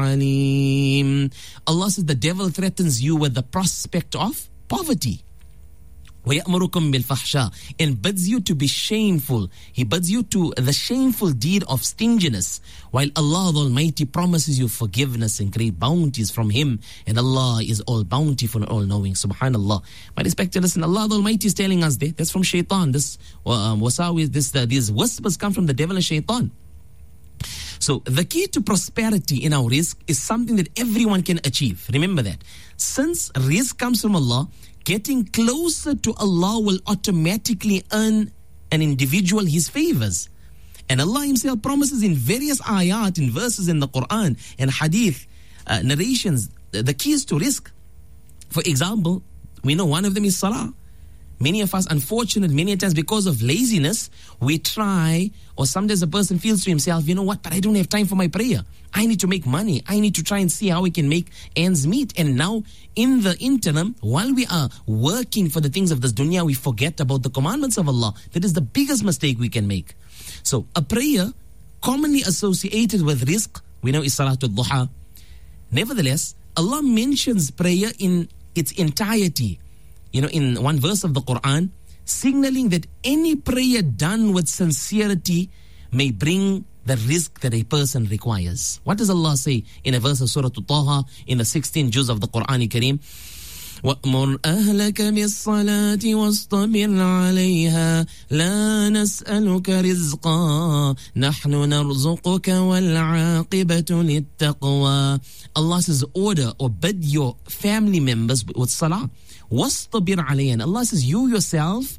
عَلِيمٌ. Allah says the devil threatens you with the prospect of poverty. وَيَأْمُرُكُمْ بِالْفَحْشَاءِ, and bids you to be shameful. He bids you to the shameful deed of stinginess, while Allah the Almighty promises you forgiveness and great bounties from Him, and Allah is all bountiful and all knowing. Subhanallah. My respected listen, Allah the Almighty is telling us that's from shaitan. These whispers come from the devil and shaitan. So the key to prosperity in our rizq is something that everyone can achieve. Remember that. Since rizq comes from Allah, getting closer to Allah will automatically earn an individual His favors. And Allah Himself promises in various ayat, in verses in the Quran and hadith, narrations, the keys to rizq. For example, we know one of them is salah. Many of us, unfortunately, many times because of laziness, we try, or sometimes a person feels to himself, you know what, but I don't have time for my prayer. I need to make money. I need to try and see how we can make ends meet. And now, in the interim, while we are working for the things of this dunya, we forget about the commandments of Allah. That is the biggest mistake we can make. So, a prayer commonly associated with rizq, we know is Salatul Duha. Nevertheless, Allah mentions prayer in its entirety. In one verse of the Quran, signaling that any prayer done with sincerity may bring the rizq that a person requires. What does Allah say in a verse of Surah Taha in the 16th juz of the Quran Kareem? وَأْمُرْ أَهْلَكَ بِالصَّلَاةِ وَاصْطَبِرْ عَلَيْهَا لَا نَسْأَلُكَ رِزْقًا نَحْنُ نَرْزُقُكَ وَالْعَاقِبَةُ لِلتَّقْوَى. Allah says, order or bid your family members with salah. وَاصْطَبِرْ عَلَيْهَا. Allah says, you yourself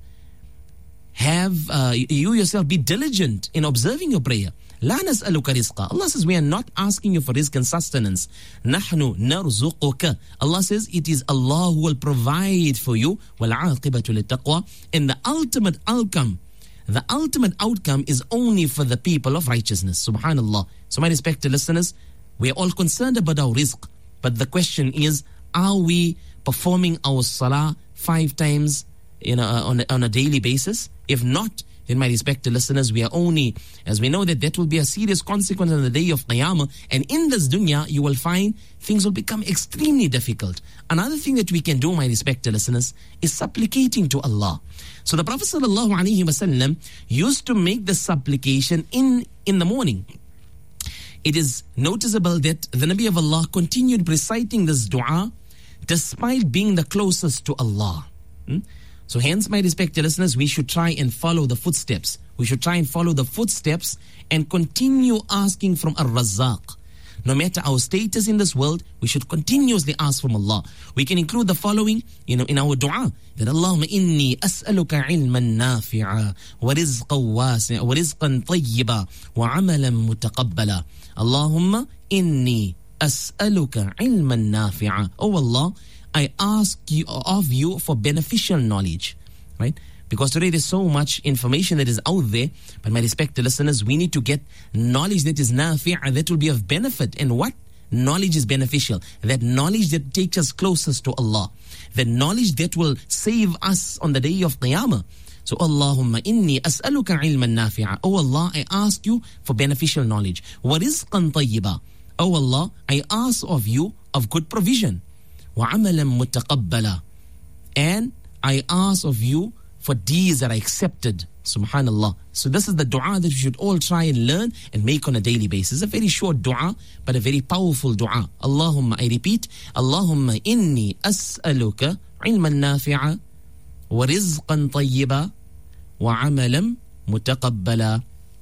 be diligent in observing your prayer. لَا نَسْأَلُكَ رِزْقًا. Allah says, we are not asking you for rizq and sustenance. نَحْنُ نَرْزُقُكَ. Allah says, it is Allah who will provide for you. وَالْعَاقِبَةُ لِلتَّقْوَى. And the ultimate outcome is only for the people of righteousness. Subhanallah. So my respected listeners, we are all concerned about our rizq. But the question is, are we performing our salah 5 times on a daily basis? If not, then my respected listeners, we are only, as we know that will be a serious consequence on the day of Qiyamah, and in this dunya, you will find things will become extremely difficult. Another thing that we can do, my respected listeners, is supplicating to Allah. So the Prophet ﷺ used to make the supplication in the morning. It is noticeable that the Nabi of Allah continued reciting this dua despite being the closest to Allah. So hence, my respected listeners, we should try and follow the footsteps. We should try and follow the footsteps and continue asking from Ar-Razzaq. No matter our status in this world, we should continuously ask from Allah. We can include the following, in our dua. That Allahumma inni as'aluka ilman nafi'a wa rizqan wasi'a wa rizqan tayyiba wa amalan mutaqabbala. Allahumma inni as'aluka ilman nafi'a. Oh Allah, I ask of you for beneficial knowledge, right? Because today there's so much information that is out there, but my respected listeners, we need to get knowledge that is nafi'a, that will be of benefit. And what knowledge is beneficial? That knowledge that takes us closest to Allah. That knowledge that will save us on the day of Qiyamah. So Allahumma inni as'aluka ilman nafi'a. Oh Allah, I ask you for beneficial knowledge. Wa rizqan tayyiba. Oh Allah, I ask of you of good provision. وَعَمَلًا مُتَقَبَّلًا. And I ask of you for deeds that are accepted. Subhanallah. So this is the dua that we should all try and learn and make on a daily basis. A very short dua, but a very powerful dua. Allahumma, I repeat, Allahumma inni as'aluka ilman nafi'a wa rizqan tayyiba wa amalan mutaqabbala.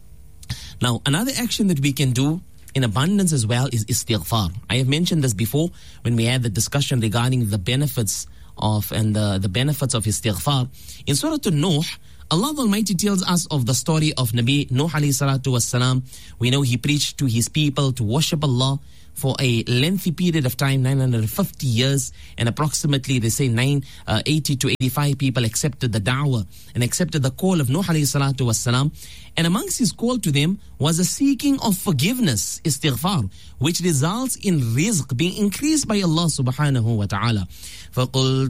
Now, another action that we can do in abundance as well is istighfar. I have mentioned this before when we had the discussion regarding the benefits of the benefits of istighfar. In Surah An-Nuh, Allah the Almighty tells us of the story of Nabi Nuh alayhi salatu wassalam. We know he preached to his people to worship Allah for a lengthy period of time, 950 years, and approximately, they say, 80 to 85 people accepted the da'wah and accepted the call of Nuh alayhi salatu wassalam. And amongst his call to them was a seeking of forgiveness, istighfar, which results in rizq being increased by Allah subhanahu wa ta'ala. فَقُلْتُ